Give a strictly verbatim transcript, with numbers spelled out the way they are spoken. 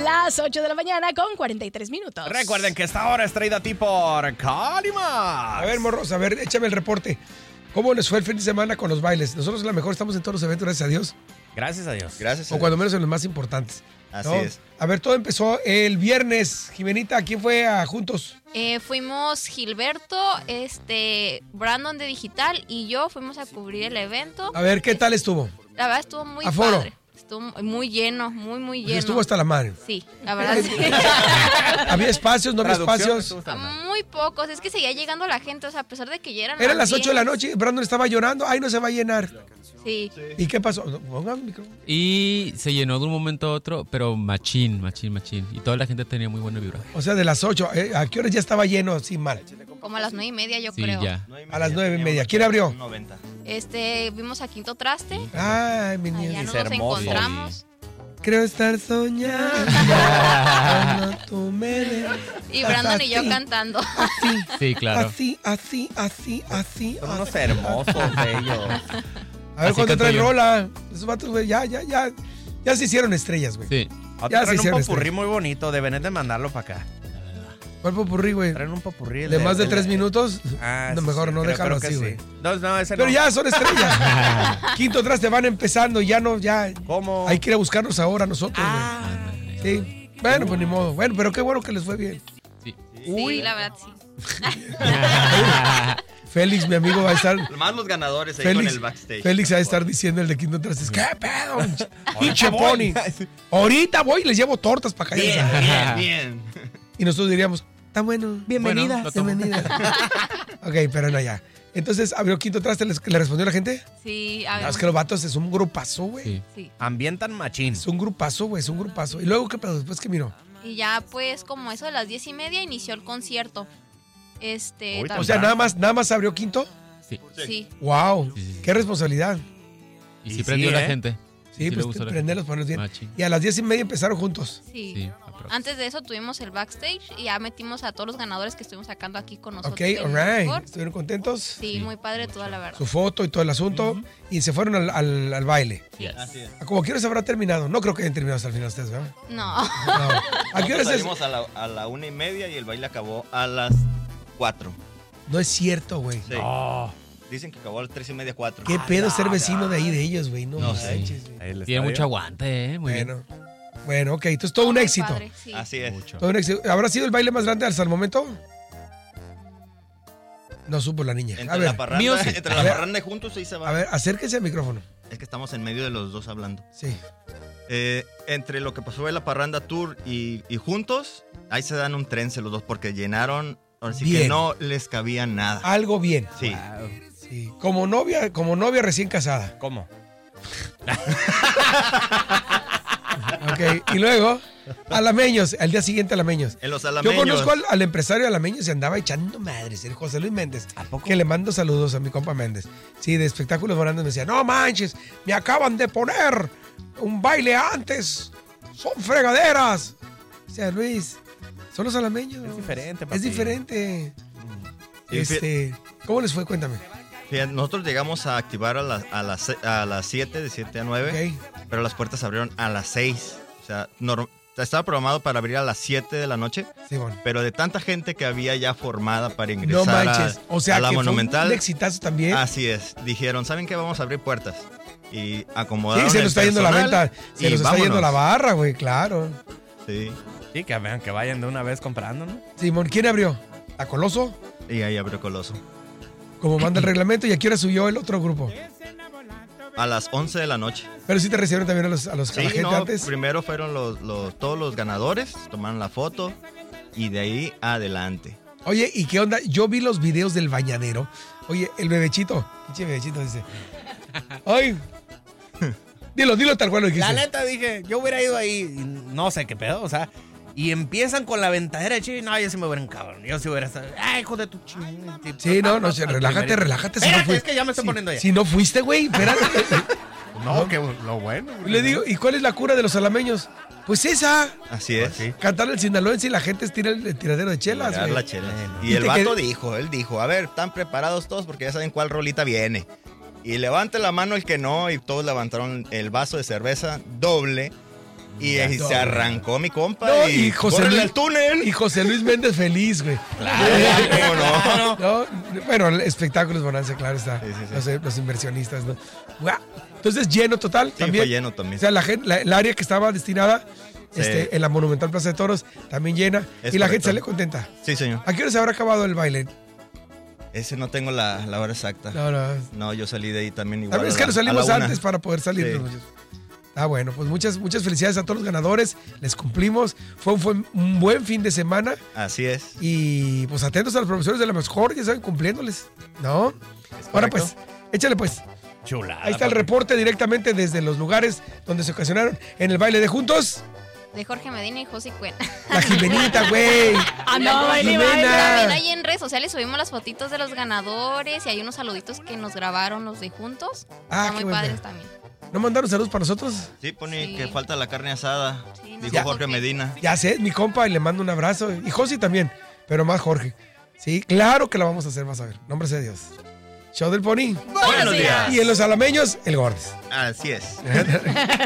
Las ocho de la mañana con cuarenta y tres minutos. Recuerden que esta hora es traída a ti por Calimax. A ver, morros, a ver, échame el reporte. ¿Cómo les fue el fin de semana con los bailes? Nosotros a lo mejor estamos en todos los eventos, gracias a Dios. Gracias a Dios. Gracias a O cuando menos en los más importantes. Así ¿no? es. A ver, todo empezó el viernes. Jimenita, ¿quién fue a Juntos? Eh, fuimos Gilberto, este, Brandon de Digital y yo fuimos a cubrir el evento. A ver, ¿qué tal estuvo? La verdad estuvo muy Aforo. padre. Estuvo muy lleno, muy, muy lleno. Estuvo hasta la madre. Sí, la verdad sí. ¿Había espacios? ¿No había Traducción, espacios? estuvo hasta la madre. Muy pocos, es que seguía llegando la gente, o sea, a pesar de que ya eran Eran las diez. ocho de la noche, Brandon estaba llorando. Ay, no se va a llenar. Sí. ¿Y qué pasó? No, pongan el micrófono. Y se llenó de un momento a otro, pero machín, machín, machín. Y toda la gente tenía muy buena vibra. O sea, de las ocho. ¿eh? ¿A qué horas ya estaba lleno? Así mal. Como a las nueve y media, yo Sí, creo. ya. A las nueve y media. ¿Quién abrió? noventa. Este, vimos a Quinto Traste. Ay, mi niño. Allá nos hermoso. encontramos. Creo estar soñando. Cuando tú me ves. Y Brandon y yo Así, cantando. Sí, claro. Así, así, así, así. Son así. unos hermosos ellos. A ver Así cuándo canto traen yo. rola. Esos vatos, güey, ya, ya, ya. Ya se hicieron estrellas, güey. Sí. Ah, Ya se traen un hicieron popurrí estrellas. muy bonito. Deben de mandarlo para acá. ¿Cuál popurrí, güey? Traen un popurrí. el ¿De más de el- tres minutos? Ah, No, sí, mejor sí, no, creo- déjalo creo que así, sí. güey. No, no, ese Pero no. ya son estrellas. Quinto traste van empezando, ya no, ya. ¿Cómo? Hay que ir a buscarnos ahora nosotros, güey. Ah, Sí. Bueno, pues ni modo. Bueno, pero qué bueno que les fue bien. Sí. Sí, la verdad sí. Félix, mi amigo, va a estar. Más los ganadores ahí Félix, con el backstage. Félix va a estar diciendo el de Quinto Trastes. ¿Qué pedo? Pinche voy. pony. Ahorita voy y les llevo tortas para acá. Bien, bien, bien. Y nosotros diríamos, está bueno. Bienvenida. Bueno, lo tomo. Bienvenida. Ok, pero no ya. Entonces, ¿abrió Quinto Traste? ¿Les- ¿Le respondió la gente? Sí, No, a ver. es que los vatos es un grupazo, güey. Sí. Sí. Ambientan machín. Es un grupazo, güey, es un grupazo. ¿Y luego qué pedo? Después que miró. Y ya pues como eso de las diez y media inició el concierto. Este, Uy, tam- O sea, nada más, nada más abrió Quinto. Sí. sí. Wow, Sí, sí, sí. qué responsabilidad. Y Y sí sí, prendió ¿eh? la gente. Sí, le pues gustó a la prenderlos, gente. ponerlos bien. Machín. Y a las diez y media empezaron juntos. Sí. Sí, aprox. Antes de eso tuvimos el backstage y ya metimos a todos los ganadores que estuvimos sacando aquí con nosotros. Ok, del alright. mejor. ¿Estuvieron contentos? Sí, muy padre toda la verdad. Su foto y todo el asunto. Y se fueron al, al- al baile. Yes. Así es. ¿A como qué hora se habrá terminado? No creo que hayan terminado hasta el final ustedes, ¿verdad? No. No. ¿A qué hora Nosotros es? salimos a la, a la una y media y el baile acabó a las cuatro. No es cierto, güey. Sí. Oh, Dicen que acabó a las tres y media, cuatro. ¿Qué pedo ser vecino de ahí de ellos, güey? No, No manches, sé. güey. ahí el Tiene estadio. mucho aguante, ¿eh? Muy bien. Bueno. Bueno, ok. Entonces todo un Muy éxito. padre, sí. Así es. Mucho. Todo un éxito. ¿Habrá sido el baile más grande hasta el momento? No supo la niña. Entre A la ver, parranda, mío sí. entre A la ver. parranda y juntos ahí se va. a ver, acérquese al micrófono. Es que estamos en medio de los dos hablando. Sí. Eh, entre lo que pasó en la parranda tour y, y juntos, ahí se dan un trense los dos porque llenaron, así Bien. que no les cabía nada. Algo bien. Sí. Sí. Como novia, como novia recién casada. ¿Cómo? Ok. Y luego, Alameños, al día siguiente Alameños. En los Yo alameños. conozco al, al empresario Alameños y andaba echando madres, el José Luis Méndez. ¿A poco? Que le mando saludos a mi compa Méndez. Sí, de espectáculos grandes me decía, no manches, me acaban de poner un baile antes. Son fregaderas. O sea, Luis, son los alameños. Es diferente, papi. Es diferente. Sí, Este, ¿cómo les fue? Cuéntame. Fíjate, nosotros llegamos a activar a, las a, las, a las siete, de siete a nueve, Ok. pero las puertas abrieron a las seis. O sea, norm- estaba programado para abrir a las siete de la noche, Sí, bueno. pero de tanta gente que había ya formada para No ingresar manches. a, O sea, a la que Monumental. fue un exitazo también. Así es. Dijeron, ¿saben qué? Vamos a abrir puertas. Y acomodaron Sí, se el nos está yendo la personal venta. Se y nos está yendo vámonos. la barra, güey, claro. Sí. Sí, que vean que vayan de una vez comprando, ¿no? Simón, ¿quién abrió? ¿A Coloso? Y ahí abrió Coloso. Como manda el reglamento, ¿y a qué hora subió el otro grupo? A las once de la noche. Pero sí te recibieron también a los, a los a Sí, la gente no, antes. primero fueron los, los, todos los ganadores, tomaron la foto y de ahí adelante. Oye, ¿y qué onda? Yo vi los videos del bañanero. Oye, el bebechito. Pinche bebechito dice. Ay. Dilo, dilo tal cual lo dijiste. La neta dije, yo hubiera ido ahí, y no sé qué pedo, o sea, y empiezan con la ventadera de chile, no, yo sí me hubiera cabrón, yo sí hubiera estado, ay, hijo de tu chingada. Sí, no, no, sí, relájate, relájate. Si no Espérate, fui- es que ya me estoy si- poniendo ya. Si no fuiste, güey, espérate. No, que lo bueno. Y le digo, ¿y cuál es la cura de los alameños? Pues esa. Así es. sí. Cantar el sinaloense y la gente estira el, el tiradero de chelas, Tirar güey. la chela. Y Y el te vato qued- dijo, él dijo, a ver, están preparados todos porque ya saben cuál rolita viene. Y levante la mano el que no, y todos levantaron el vaso de cerveza doble. Y, y se arrancó mi compa No, y, y José ¡córrele Luis- al túnel. Y José Luis Méndez feliz, güey. ¿Cómo no? No, bueno, el espectáculos Bonanza, claro está. Sí, sí, sí. Los, los inversionistas, ¿no? Guau. Entonces, lleno total Sí, también. fue lleno también. O sea, la gente, la- el área que estaba destinada Sí. este, en la Monumental Plaza de Toros también llena. Es y la correcto. gente sale contenta. Sí, señor. ¿A qué hora se habrá acabado el baile? Ese no tengo la, la hora exacta. No, no. No, yo salí de ahí también igual. También es a que la- nos a la salimos una. antes para poder salir. Sí. Ah, bueno, pues muchas, muchas felicidades a todos los ganadores. Les cumplimos. Fue un, fue un buen fin de semana. Así es. Y pues atentos a los profesores de la mejor, ya saben, cumpliéndoles. ¿No? Ahora pues, échale pues. Chulada. Ahí está el papi. reporte directamente desde los lugares donde se ocasionaron en el baile de juntos. De Jorge Medina y José Cuen. La Jimenita, güey. Ah, no, baile, Jimena. baile. También ahí en redes sociales subimos las fotitos de los ganadores y hay unos saluditos que nos grabaron los de juntos. Ah, Están qué muy bueno. padres también. ¿No mandaron saludos para nosotros? Sí, pone Sí. que falta la carne asada. Sí, no Dijo sé Jorge por qué. Medina. Ya sé, es mi compa y le mando un abrazo. Y Josi también, pero más Jorge. Sí, claro que la vamos a hacer, vas a ver. Nombre sea Dios. Show del Pony. Buenos días. Y en los alameños, el Gordes. Así es.